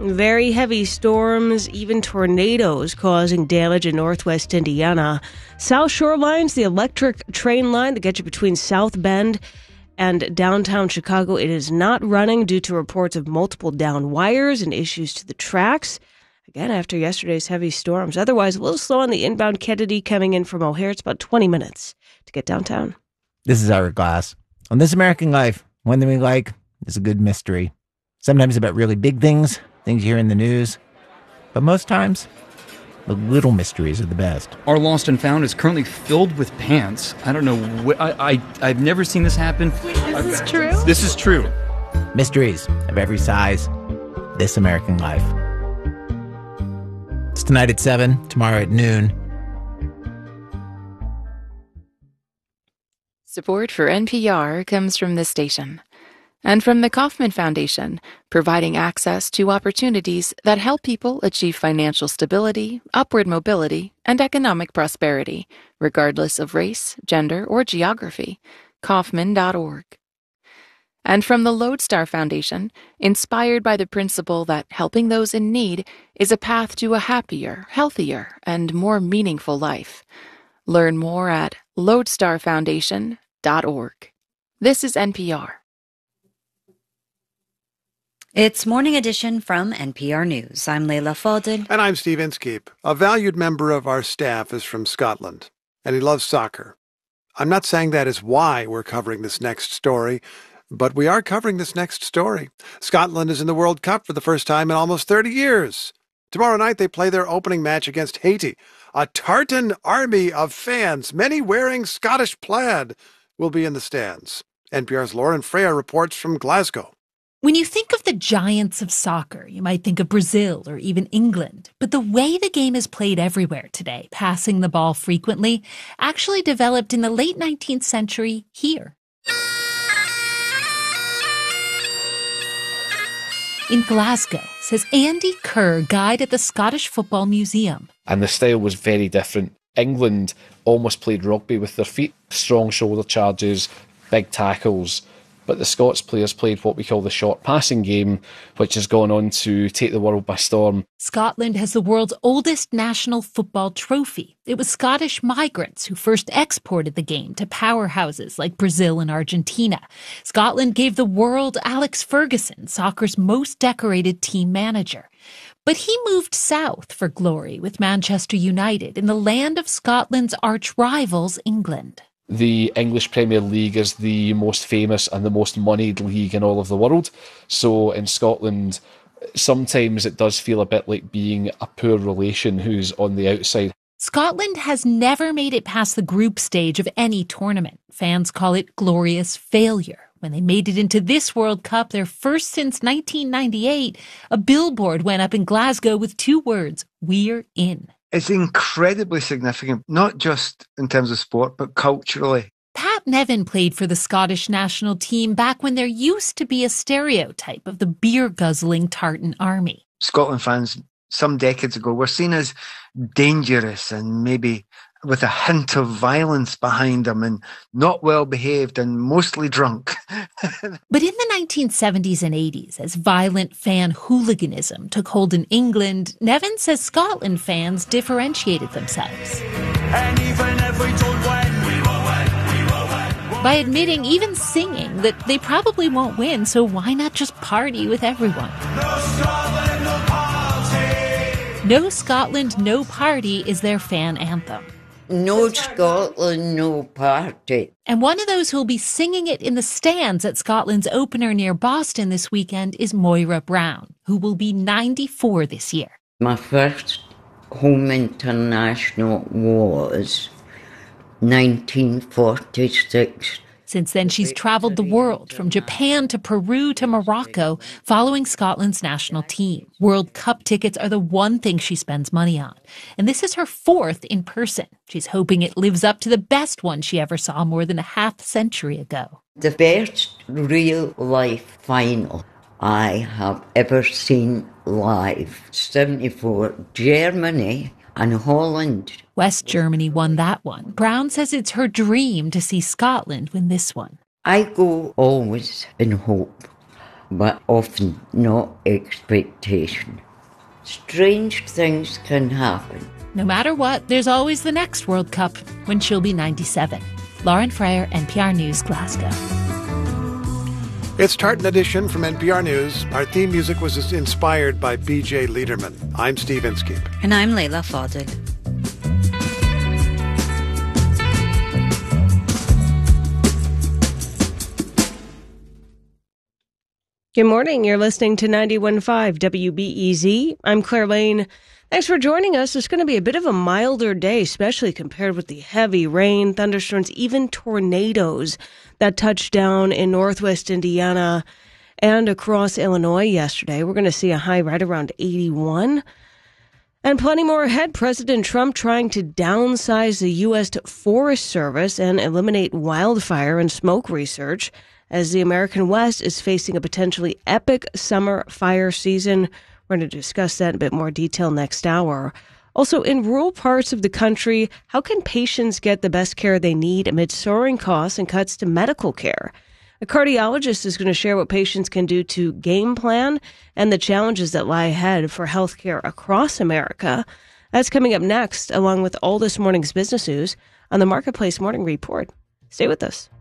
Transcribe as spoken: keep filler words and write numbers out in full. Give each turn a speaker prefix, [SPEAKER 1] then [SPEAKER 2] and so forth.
[SPEAKER 1] Very heavy storms, even tornadoes causing damage in northwest Indiana. South Shore Line's the electric train line that gets you between South Bend and downtown Chicago. It is not running due to reports of multiple down wires and issues to the tracks. Again, after yesterday's heavy storms. Otherwise, a little slow on the inbound Kennedy coming in from O'Hare. It's about twenty minutes to get downtown.
[SPEAKER 2] This is Ira Glass. On This American Life, one thing we like is a good mystery. Sometimes about really big things, things you hear in the news. But most times, the little mysteries are the best.
[SPEAKER 3] Our Lost and Found is currently filled with pants. I don't know. Wh- I, I, I've never seen this happen.
[SPEAKER 4] This is true?
[SPEAKER 3] This is true.
[SPEAKER 2] Mysteries of every size. This American Life. It's tonight at seven, tomorrow at noon.
[SPEAKER 5] Support for N P R comes from this station and from the Kauffman Foundation, providing access to opportunities that help people achieve financial stability, upward mobility, and economic prosperity, regardless of race, gender, or geography. Kauffman dot org. And from the Lodestar Foundation, inspired by the principle that helping those in need is a path to a happier, healthier, and more meaningful life. Learn more at lodestar foundation dot org. This is N P R.
[SPEAKER 6] It's Morning Edition from N P R News. I'm Leila Fadel.
[SPEAKER 7] And I'm Steve Inskeep. A valued member of our staff is from Scotland, and he loves soccer. I'm not saying that is why we're covering this next story, but we are covering this next story. Scotland is in the World Cup for the first time in almost thirty years. Tomorrow night they play their opening match against Haiti. A tartan army of fans, many wearing Scottish plaid, will be in the stands. N P R's Lauren Freya reports from Glasgow.
[SPEAKER 4] When you think of the giants of soccer, you might think of Brazil or even England. But the way the game is played everywhere today, passing the ball frequently, actually developed in the late nineteenth century here. In Glasgow, says Andy Kerr, guide at the Scottish Football Museum.
[SPEAKER 8] And the style was very different. England almost played rugby with their feet, strong shoulder charges, big tackles. But the Scots players played what we call the short passing game, which has gone on to take the world by storm.
[SPEAKER 4] Scotland has the world's oldest national football trophy. It was Scottish migrants who first exported the game to powerhouses like Brazil and Argentina. Scotland gave the world Alex Ferguson, soccer's most decorated team manager. But he moved south for glory with Manchester United in the land of Scotland's arch-rivals, England.
[SPEAKER 8] The English Premier League is the most famous and the most moneyed league in all of the world. So in Scotland, sometimes it does feel a bit like being a poor relation who's on the outside.
[SPEAKER 4] Scotland has never made it past the group stage of any tournament. Fans call it glorious failure. When they made it into this World Cup, their first since nineteen ninety-eight, a billboard went up in Glasgow with two words, "We're in."
[SPEAKER 9] It's incredibly significant, not just in terms of sport, but culturally.
[SPEAKER 4] Pat Nevin played for the Scottish national team back when there used to be a stereotype of the beer-guzzling tartan army.
[SPEAKER 9] Scotland fans, some decades ago, were seen as dangerous and maybe with a hint of violence behind them and not well behaved and mostly drunk.
[SPEAKER 4] But in the nineteen seventies and eighties, as violent fan hooliganism took hold in England, Nevin says Scotland fans differentiated themselves. And even if we don't win, we will win, we will win. By admitting, even singing, that they probably won't win, so why not just party with everyone? No Scotland, no party. No Scotland, no party is their fan anthem.
[SPEAKER 10] No Scotland, no party.
[SPEAKER 4] And one of those who'll be singing it in the stands at Scotland's opener near Boston this weekend is Moira Brown, who will be ninety-four this year.
[SPEAKER 10] My first home international was nineteen forty-six.
[SPEAKER 4] Since then, she's traveled the world, from Japan to Peru to Morocco, following Scotland's national team. World Cup tickets are the one thing she spends money on. And this is her fourth in person. She's hoping it lives up to the best one she ever saw more than a half century ago.
[SPEAKER 10] The best real-life final I have ever seen live. seventy-four, Germany and Holland.
[SPEAKER 4] West Germany won that one. Brown says it's her dream to see Scotland win this one.
[SPEAKER 10] I go always in hope. but often not expectation. Strange things can happen.
[SPEAKER 4] No matter what, there's always the next World Cup, when she'll be ninety-seven. Lauren Frayer, N P R News, Glasgow.
[SPEAKER 7] It's Tartan Edition from N P R News. Our theme music was inspired by B J Liederman. I'm Steve Inskeep.
[SPEAKER 6] And I'm Leila Fadel.
[SPEAKER 1] Good morning. You're listening to ninety-one point five W B E Z. I'm Claire Lane. Thanks for joining us. It's going to be a bit of a milder day, especially compared with the heavy rain, thunderstorms, even tornadoes that touched down in northwest Indiana and across Illinois yesterday. We're going to see a high right around eighty-one. And plenty more ahead. President Trump trying to downsize the U S Forest Service and eliminate wildfire and smoke research as the American West is facing a potentially epic summer fire season. We're going to discuss that in a bit more detail next hour. Also, in rural parts of the country, how can patients get the best care they need amid soaring costs and cuts to medical care? A cardiologist is going to share what patients can do to game plan and the challenges that lie ahead for healthcare across America. That's coming up next, along with all this morning's business news on the Marketplace Morning Report. Stay with us.